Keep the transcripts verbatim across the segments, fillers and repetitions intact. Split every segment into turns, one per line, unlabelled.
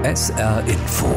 S R Info.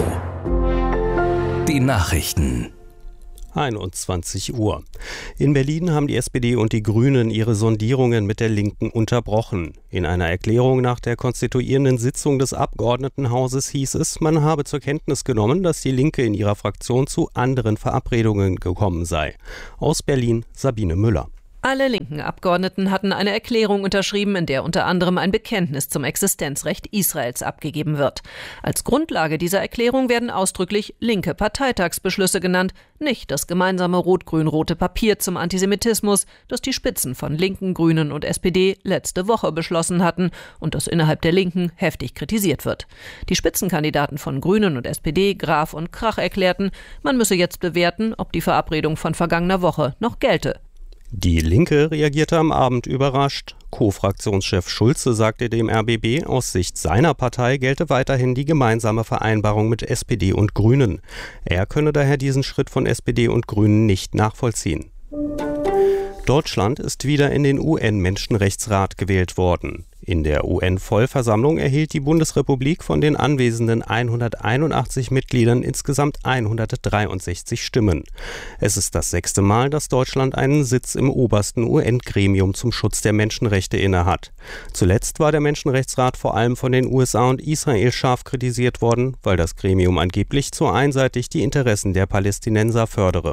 Die Nachrichten.
einundzwanzig Uhr. In Berlin haben die S P D und die Grünen ihre Sondierungen mit der Linken unterbrochen. In einer Erklärung nach der konstituierenden Sitzung des Abgeordnetenhauses hieß es, man habe zur Kenntnis genommen, dass die Linke in ihrer Fraktion zu anderen Verabredungen gekommen sei. Aus Berlin Sabine Müller.
Alle linken Abgeordneten hatten eine Erklärung unterschrieben, in der unter anderem ein Bekenntnis zum Existenzrecht Israels abgegeben wird. Als Grundlage dieser Erklärung werden ausdrücklich linke Parteitagsbeschlüsse genannt, nicht das gemeinsame rot-grün-rote Papier zum Antisemitismus, das die Spitzen von Linken, Grünen und S P D letzte Woche beschlossen hatten und das innerhalb der Linken heftig kritisiert wird. Die Spitzenkandidaten von Grünen und S P D, Graf und Krach, erklärten, man müsse jetzt bewerten, ob die Verabredung von vergangener Woche noch gelte.
Die Linke reagierte am Abend überrascht. Co-Fraktionschef Schulze sagte dem R B B, aus Sicht seiner Partei gelte weiterhin die gemeinsame Vereinbarung mit S P D und Grünen. Er könne daher diesen Schritt von S P D und Grünen nicht nachvollziehen. Deutschland ist wieder in den U N-Menschenrechtsrat gewählt worden. In der U N-Vollversammlung erhielt die Bundesrepublik von den anwesenden hunderteinundachtzig Mitgliedern insgesamt hundertdreiundsechzig Stimmen. Es ist das sechste Mal, dass Deutschland einen Sitz im obersten U N-Gremium zum Schutz der Menschenrechte innehat. Zuletzt war der Menschenrechtsrat vor allem von den U S A und Israel scharf kritisiert worden, weil das Gremium angeblich zu einseitig die Interessen der Palästinenser fördere.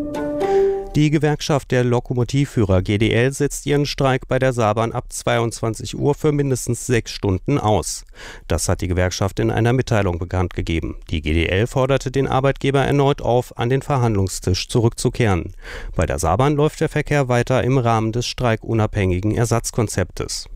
Die Gewerkschaft der Lokomotivführer G D L setzt ihren Streik bei der Saarbahn ab zweiundzwanzig Uhr für mindestens sechs Stunden aus. Das hat die Gewerkschaft in einer Mitteilung bekannt gegeben. Die G D L forderte den Arbeitgeber erneut auf, an den Verhandlungstisch zurückzukehren. Bei der Saarbahn läuft der Verkehr weiter im Rahmen des streikunabhängigen Ersatzkonzeptes.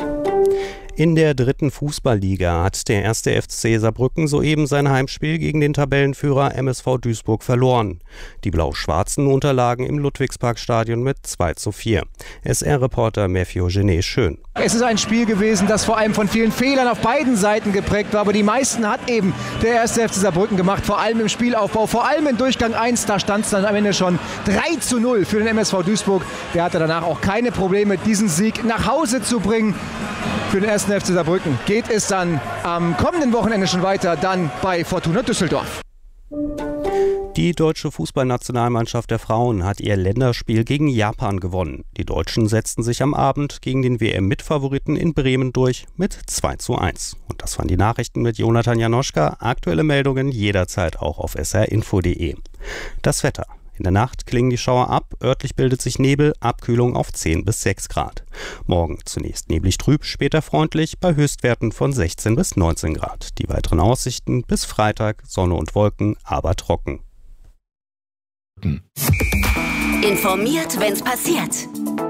In der dritten Fußballliga hat der erste F C Saarbrücken soeben sein Heimspiel gegen den Tabellenführer M S V Duisburg verloren. Die Blau-Schwarzen unterlagen im Ludwigsparkstadion mit zwei zu vier. S R-Reporter Matthew Genet Schön.
Es ist ein Spiel gewesen, das vor allem von vielen Fehlern auf beiden Seiten geprägt war, aber die meisten hat eben der erste F C Saarbrücken gemacht, vor allem im Spielaufbau, vor allem in Durchgang eins, da stand es dann am Ende schon drei zu null für den M S V Duisburg. Der hatte danach auch keine Probleme, diesen Sieg nach Hause zu bringen. Für den ersten F C Saarbrücken geht es dann am kommenden Wochenende schon weiter, dann bei Fortuna Düsseldorf.
Die deutsche Fußballnationalmannschaft der Frauen hat ihr Länderspiel gegen Japan gewonnen. Die Deutschen setzten sich am Abend gegen den W M-Mitfavoriten in Bremen durch mit zwei zu eins. Und das waren die Nachrichten mit Jonathan Janoschka. Aktuelle Meldungen jederzeit auch auf s r info punkt d e. Das Wetter. In der Nacht klingen die Schauer ab, örtlich bildet sich Nebel, Abkühlung auf zehn bis sechs Grad. Morgen zunächst neblig trüb, später freundlich bei Höchstwerten von sechzehn bis neunzehn Grad. Die weiteren Aussichten bis Freitag, Sonne und Wolken, aber trocken.
Informiert, wenn's passiert.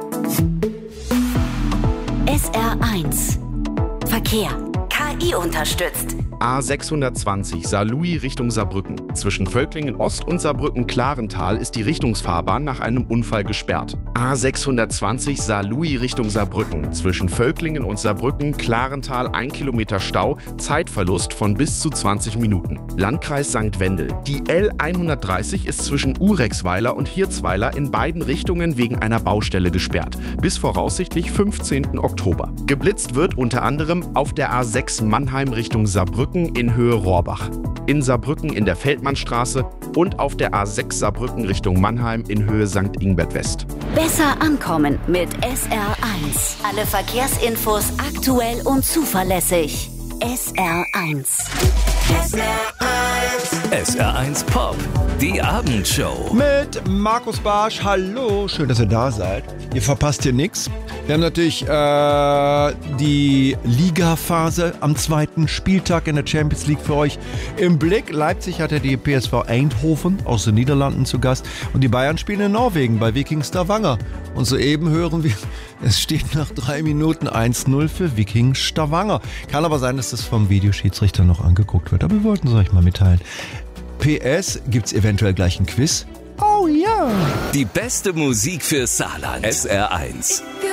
S R eins Verkehr. K I unterstützt.
A sechshundertzwanzig Saarlouis Richtung Saarbrücken. Zwischen Völklingen Ost und Saarbrücken-Klarental ist die Richtungsfahrbahn nach einem Unfall gesperrt. A sechshundertzwanzig Saarlouis Richtung Saarbrücken. Zwischen Völklingen und Saarbrücken-Klarental ein Kilometer Stau, Zeitverlust von bis zu zwanzig Minuten. Landkreis Sankt Wendel. Die L hundertdreißig ist zwischen Urexweiler und Hirzweiler in beiden Richtungen wegen einer Baustelle gesperrt. Bis voraussichtlich fünfzehnten Oktober. Geblitzt wird unter anderem auf der A sechs Mannheim Richtung Saarbrücken in Höhe Rohrbach, in Saarbrücken in der Feldmannstraße und auf der A sechs Saarbrücken Richtung Mannheim in Höhe Sankt Ingbert West.
Besser ankommen mit S R eins. Alle Verkehrsinfos aktuell und zuverlässig. S R eins.
S R eins. S R eins Pop. Die Abendshow.
Mit Markus Barsch. Hallo, schön, dass ihr da seid. Ihr verpasst hier nichts. Wir haben natürlich äh, die Ligaphase am zweiten Spieltag in der Champions League für euch im Blick. Leipzig hat ja die P S V Eindhoven aus den Niederlanden zu Gast und die Bayern spielen in Norwegen bei Viking Stavanger. Und soeben hören wir, es steht nach drei Minuten eins null für Viking Stavanger. Kann aber sein, dass das vom Videoschiedsrichter noch angeguckt wird, aber wir wollten es euch mal mitteilen. P S, gibt's eventuell gleich ein Quiz? Oh ja!
Die beste Musik für Saarland. S R eins.